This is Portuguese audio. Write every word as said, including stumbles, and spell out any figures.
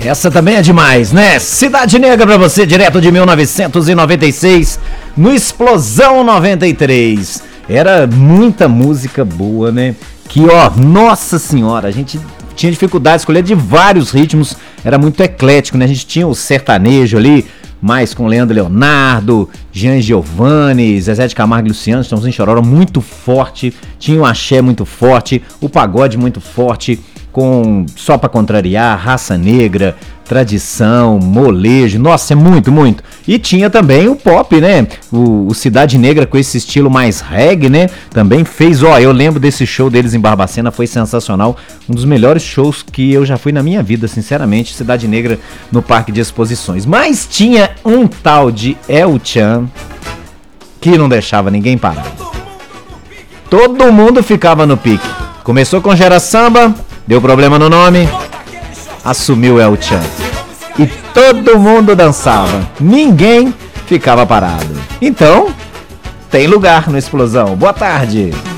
Essa também é demais, né? Cidade Negra pra você, direto de mil novecentos e noventa e seis, no Explosão noventa e três. Era muita música boa, né? Que, ó, nossa senhora, a gente tinha dificuldade de escolher de vários ritmos, era muito eclético, né? A gente tinha o sertanejo ali, mais com Leandro Leonardo, Jean Giovanni, Zezé de Camargo e Luciano, Chitãozinho e Chororó muito forte, tinha o axé muito forte, o pagode muito forte, com Só Pra Contrariar, Raça Negra, Tradição, Molejo, nossa, é muito, muito. E tinha também o pop, né? O, o Cidade Negra com esse estilo mais reggae, né? Também fez, ó, eu lembro desse show deles em Barbacena, foi sensacional. Um dos melhores shows que eu já fui na minha vida, sinceramente, Cidade Negra no Parque de Exposições. Mas tinha um tal de El Chan que não deixava ninguém parar. Todo mundo ficava no pique. Começou com Gera Samba, deu problema no nome, assumiu El Chan. E todo mundo dançava, ninguém ficava parado. Então, tem lugar no Explosão. Boa tarde.